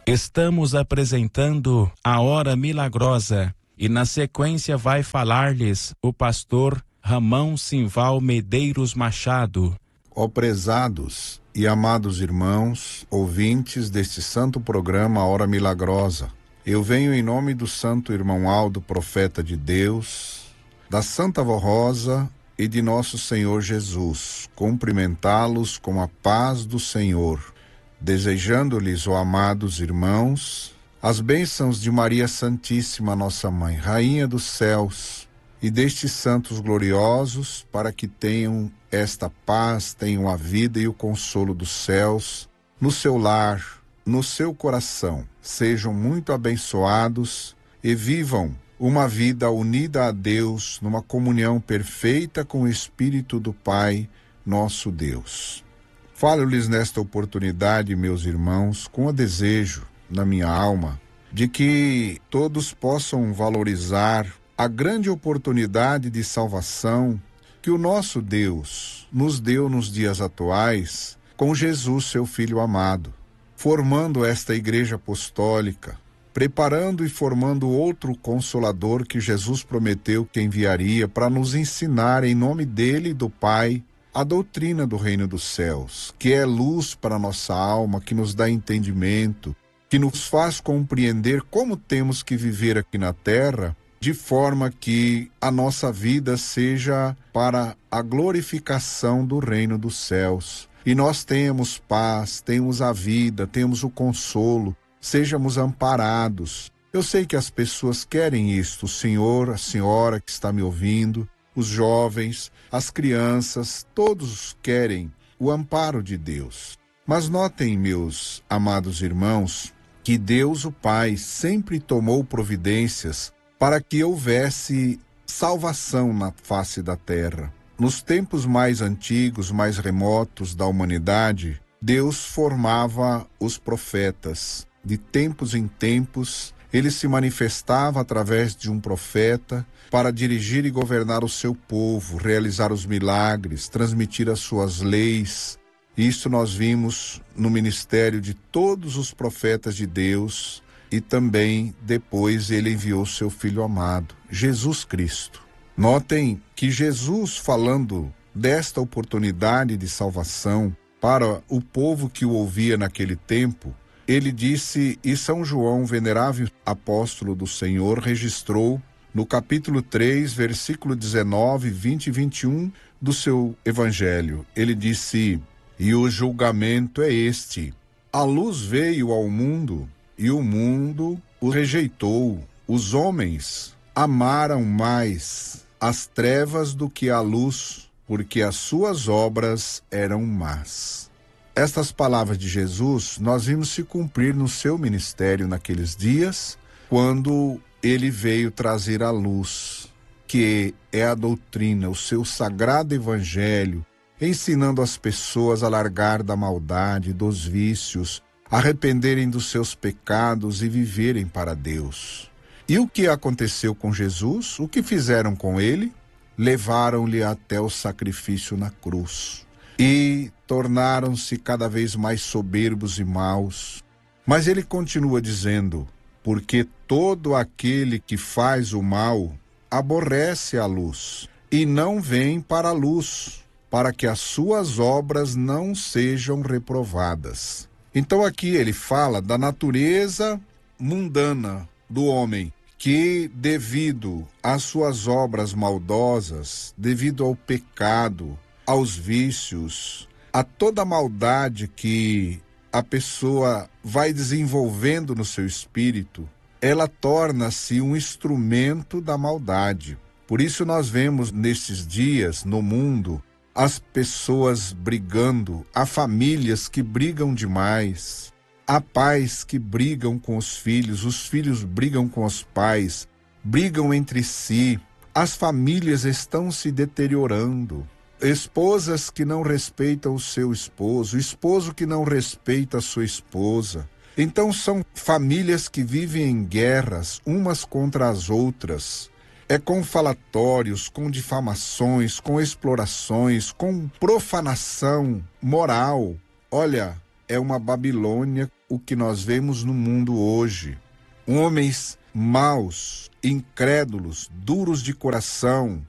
Estamos apresentando a Hora Milagrosa e na sequência vai falar-lhes o pastor Ramão Simval Medeiros Machado. Ó prezados e amados irmãos, ouvintes deste santo programa Hora Milagrosa, eu venho em nome do santo irmão Aldo, profeta de Deus, da Santa Vó Rosa e de nosso Senhor Jesus, cumprimentá-los com a paz do Senhor, desejando-lhes, ó amados irmãos, as bênçãos de Maria Santíssima, nossa Mãe, Rainha dos céus, e destes santos gloriosos, para que tenham esta paz, tenham a vida e o consolo dos céus, no seu lar, no seu coração, sejam muito abençoados e vivam uma vida unida a Deus, numa comunhão perfeita com o Espírito do Pai, nosso Deus. Falo-lhes nesta oportunidade, meus irmãos, com o desejo na minha alma de que todos possam valorizar a grande oportunidade de salvação que o nosso Deus nos deu nos dias atuais com Jesus, seu Filho amado, formando esta Igreja Apostólica, preparando e formando outro Consolador que Jesus prometeu que enviaria para nos ensinar em nome dele e do Pai a doutrina do Reino dos Céus, que é luz para a nossa alma, que nos dá entendimento, que nos faz compreender como temos que viver aqui na terra, de forma que a nossa vida seja para a glorificação do Reino dos Céus. E nós temos paz, temos a vida, temos o consolo, sejamos amparados. Eu sei que as pessoas querem isto, o senhor, a senhora que está me ouvindo, os jovens, as crianças, todos querem o amparo de Deus. Mas notem, meus amados irmãos, que Deus, o Pai, sempre tomou providências para que houvesse salvação na face da terra. Nos tempos mais antigos, mais remotos da humanidade, Deus formava os profetas. De tempos em tempos, ele se manifestava através de um profeta para dirigir e governar o seu povo, realizar os milagres, transmitir as suas leis. Isso nós vimos no ministério de todos os profetas de Deus, e também depois ele enviou seu Filho amado, Jesus Cristo. Notem que Jesus, falando desta oportunidade de salvação para o povo que o ouvia naquele tempo, ele disse, e São João, venerável apóstolo do Senhor, registrou no capítulo 3, versículo 19, 20 e 21 do seu evangelho. Ele disse, e o julgamento é este: a luz veio ao mundo, e o mundo o rejeitou. Os homens amaram mais as trevas do que a luz, porque as suas obras eram más. Estas palavras de Jesus nós vimos se cumprir no seu ministério naqueles dias, quando ele veio trazer a luz, que é a doutrina, o seu sagrado evangelho, ensinando as pessoas a largar da maldade, dos vícios, arrependerem dos seus pecados e viverem para Deus. E o que aconteceu com Jesus? O que fizeram com ele? Levaram-lhe até o sacrifício na cruz e tornaram-se cada vez mais soberbos e maus. Mas ele continua dizendo, porque todo aquele que faz o mal aborrece a luz e não vem para a luz, para que as suas obras não sejam reprovadas. Então aqui ele fala da natureza mundana do homem, que devido às suas obras maldosas, devido ao pecado, aos vícios, a toda a maldade que a pessoa vai desenvolvendo no seu espírito, ela torna-se um instrumento da maldade. Por isso nós vemos nestes dias no mundo as pessoas brigando, há famílias que brigam demais, há pais que brigam com os filhos brigam com os pais, brigam entre si, as famílias estão se deteriorando. Esposas que não respeitam o seu esposo, esposo que não respeita a sua esposa. Então são famílias que vivem em guerras umas contra as outras. É com falatórios, com difamações, com explorações, com profanação moral. Olha, é uma Babilônia o que nós vemos no mundo hoje. Homens maus, incrédulos, duros de coração,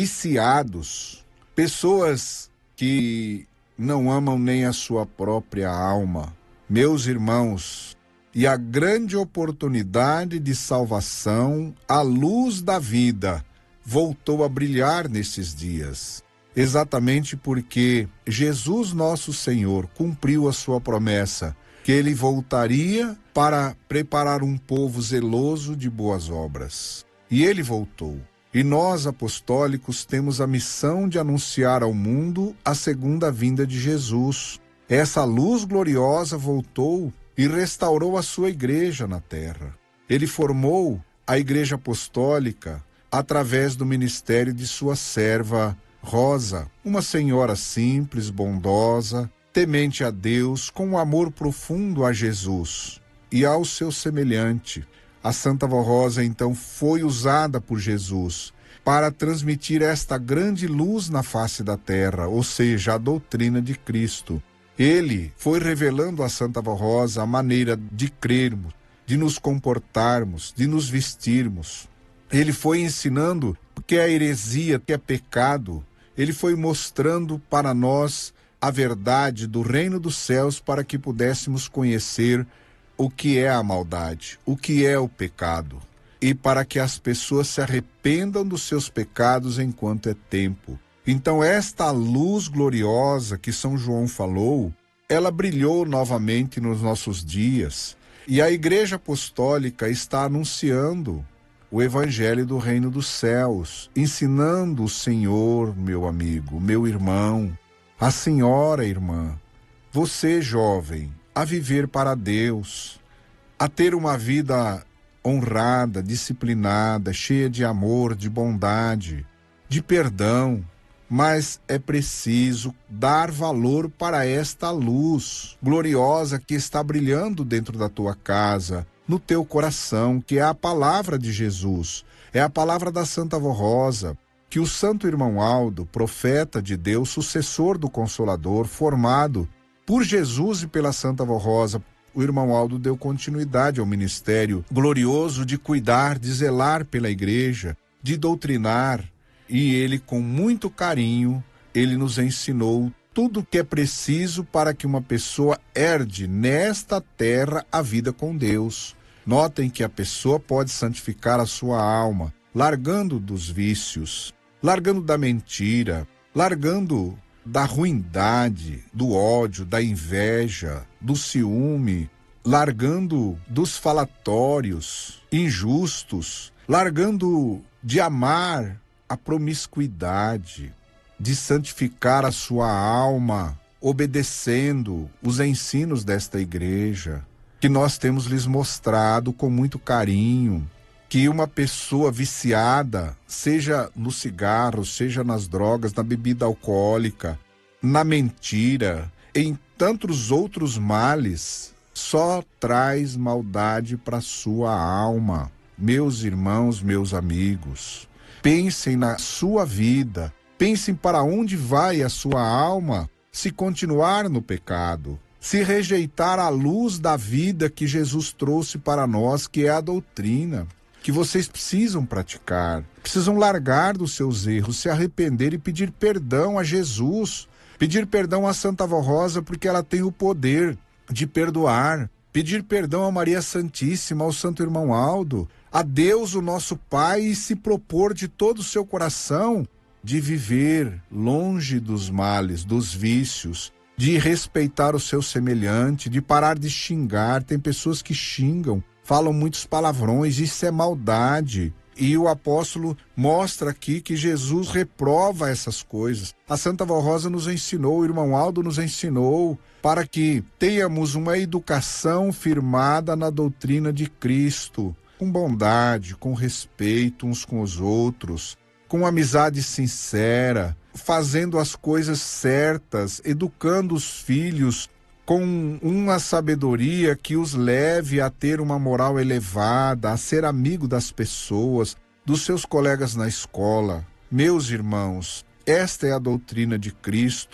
viciados, pessoas que não amam nem a sua própria alma. Meus irmãos, e a grande oportunidade de salvação, a luz da vida, voltou a brilhar nesses dias. Exatamente porque Jesus nosso Senhor cumpriu a sua promessa, que ele voltaria para preparar um povo zeloso de boas obras. E ele voltou. E nós, apostólicos, temos a missão de anunciar ao mundo a segunda vinda de Jesus. Essa luz gloriosa voltou e restaurou a sua igreja na terra. Ele formou a igreja apostólica através do ministério de sua serva Rosa, uma senhora simples, bondosa, temente a Deus, com um amor profundo a Jesus e ao seu semelhante. A Santa Vó Rosa, então, foi usada por Jesus para transmitir esta grande luz na face da terra, ou seja, a doutrina de Cristo. Ele foi revelando a Santa Vó Rosa a maneira de crermos, de nos comportarmos, de nos vestirmos. Ele foi ensinando o que é heresia, o que é pecado. Ele foi mostrando para nós a verdade do reino dos céus para que pudéssemos conhecer o que é a maldade, o que é o pecado, e para que as pessoas se arrependam dos seus pecados enquanto é tempo. Então esta luz gloriosa que São João falou, ela brilhou novamente nos nossos dias, e a Igreja Apostólica está anunciando o Evangelho do Reino dos Céus, ensinando o Senhor, meu amigo, meu irmão, a senhora irmã, você jovem, a viver para Deus, a ter uma vida honrada, disciplinada, cheia de amor, de bondade, de perdão, mas é preciso dar valor para esta luz gloriosa que está brilhando dentro da tua casa, no teu coração, que é a palavra de Jesus, é a palavra da Santa Vó Rosa, que o Santo Irmão Aldo, profeta de Deus, sucessor do Consolador, formado por Jesus e pela Santa Vó Rosa, o Irmão Aldo deu continuidade ao ministério glorioso de cuidar, de zelar pela igreja, de doutrinar, e ele, com muito carinho, ele nos ensinou tudo o que é preciso para que uma pessoa herde nesta terra a vida com Deus. Notem que a pessoa pode santificar a sua alma, largando dos vícios, largando da mentira, largando da ruindade, do ódio, da inveja, do ciúme, largando dos falatórios injustos, largando de amar a promiscuidade, de santificar a sua alma, obedecendo os ensinos desta igreja, que nós temos lhes mostrado com muito carinho, que uma pessoa viciada, seja no cigarro, seja nas drogas, na bebida alcoólica, na mentira, em tantos outros males, só traz maldade para a sua alma. Meus irmãos, meus amigos, pensem na sua vida, pensem para onde vai a sua alma se continuar no pecado, se rejeitar a luz da vida que Jesus trouxe para nós, que é a doutrina, que vocês precisam praticar, precisam largar dos seus erros, se arrepender e pedir perdão a Jesus, pedir perdão a Santa Vó Rosa, porque ela tem o poder de perdoar, pedir perdão a Maria Santíssima, ao Santo Irmão Aldo, a Deus, o nosso Pai, e se propor de todo o seu coração de viver longe dos males, dos vícios, de respeitar o seu semelhante, de parar de xingar. Tem pessoas que xingam, falam muitos palavrões, isso é maldade. E o apóstolo mostra aqui que Jesus reprova essas coisas. A Santa Vó Rosa nos ensinou, o Irmão Aldo nos ensinou, para que tenhamos uma educação firmada na doutrina de Cristo, com bondade, com respeito uns com os outros, com amizade sincera, fazendo as coisas certas, educando os filhos com uma sabedoria que os leve a ter uma moral elevada, a ser amigo das pessoas, dos seus colegas na escola. Meus irmãos, esta é a doutrina de Cristo,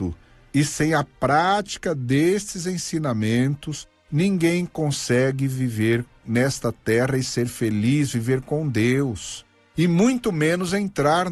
E sem a prática destes ensinamentos, ninguém consegue viver nesta terra e ser feliz, viver com Deus, e muito menos entrar